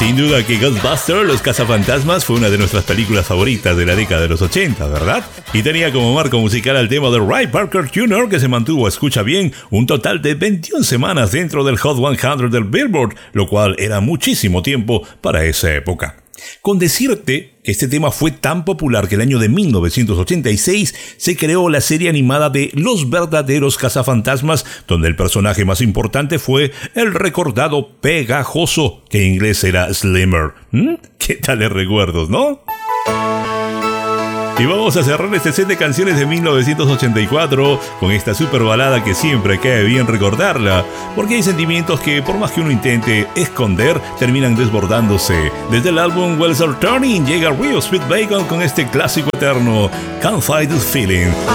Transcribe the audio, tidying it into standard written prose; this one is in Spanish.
Sin duda que Ghostbusters, Los Cazafantasmas, fue una de nuestras películas favoritas de la década de los 80, ¿verdad? Y tenía como marco musical al tema de Ray Parker Jr., que se mantuvo, escucha bien, un total de 21 semanas dentro del Hot 100 del Billboard, lo cual era muchísimo tiempo para esa época. Con decirte que este tema fue tan popular que el año de 1986 se creó la serie animada de Los Verdaderos Cazafantasmas, donde el personaje más importante fue el recordado Pegajoso, que en inglés era Slimmer. ¿Qué tales recuerdos, no? Y vamos a cerrar este set de canciones de 1984 con esta super balada que siempre cae bien recordarla, porque hay sentimientos que por más que uno intente esconder, terminan desbordándose. Desde el álbum Wells Are Turning llega Real Sweet Bacon con este clásico eterno, Can't Fight This Feeling.